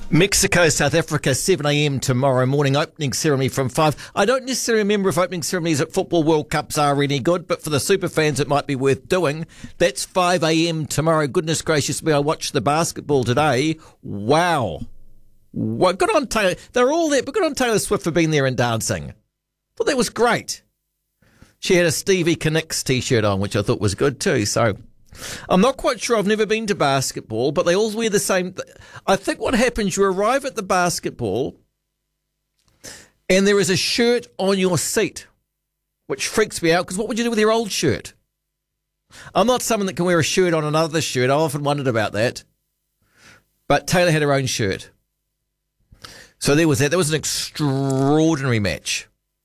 Mexico, South Africa, 7 a.m. tomorrow morning, opening ceremony from 5. I don't necessarily remember if opening ceremonies at Football World Cups are any good, but for the super fans it might be worth doing. That's 5 a.m. tomorrow. Goodness gracious me, I watched the basketball today. Wow. Well, good on Taylor. They're all there, but good on Taylor Swift for being there and dancing. Thought that was great. She had a Stevie Knicks t-shirt on, which I thought was good too, so... I'm not quite sure. I've never been to basketball, but they all wear the same. I think what happens, you arrive at the basketball and there is a shirt on your seat, which freaks me out because what would you do with your old shirt? I'm not someone that can wear a shirt on another shirt. I often wondered about that. But Taylor had her own shirt. So there was that. That was an extraordinary match.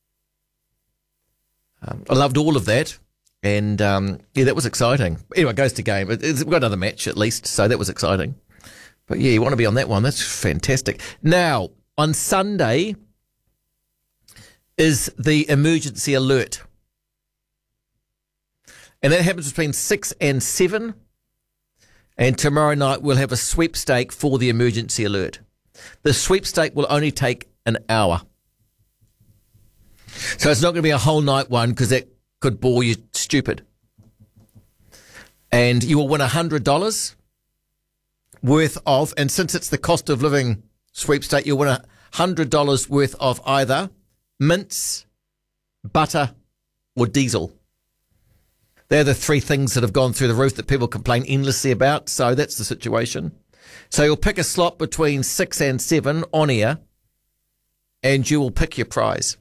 I loved all of that. And, yeah, that was exciting. Anyway, it goes to game. We've got another match at least, so that was exciting. But, yeah, you want to be on that one. That's fantastic. Now, on Sunday is the emergency alert. And that happens between 6 and 7. And tomorrow night we'll have a sweepstake for the emergency alert. The sweepstake will only take an hour. So it's not going to be a whole night one because that could bore you stupid. And you will win $100 worth of, and since it's the cost of living sweepstake, you'll win $100 worth of either mince, butter, or diesel. They're the three things that have gone through the roof that people complain endlessly about, so that's the situation. So you'll pick a slot between 6 and 7 on air, and you will pick your prize.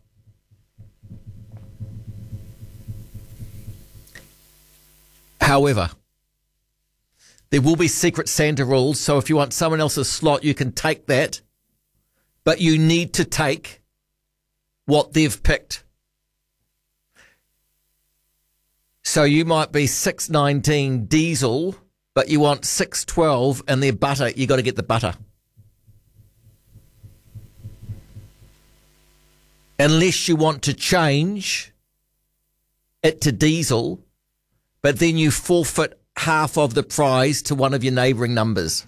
However, there will be Secret Santa rules, so if you want someone else's slot, you can take that, but you need to take what they've picked. So you might be 619 diesel, but you want 612 and their butter, you got to get the butter. Unless you want to change it to diesel, but then you forfeit half of the prize to one of your neighbouring numbers.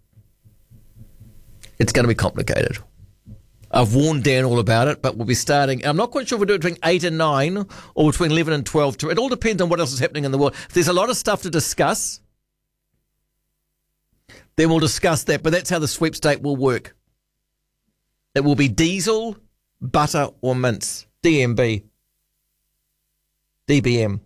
It's going to be complicated. I've warned Dan all about it, but we'll be starting. I'm not quite sure if we'll do it between 8 and 9 or between 11 and 12. It all depends on what else is happening in the world. If there's a lot of stuff to discuss, then we'll discuss that, but that's how the sweepstake will work. It will be diesel, butter, or mince. DMB. DBM.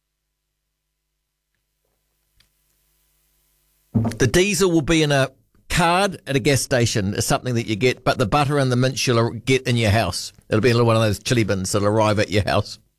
The diesel will be in a card at a gas station. It's something that you get, but the butter and the mince you'll get in your house. It'll be in one of those chili bins that'll arrive at your house.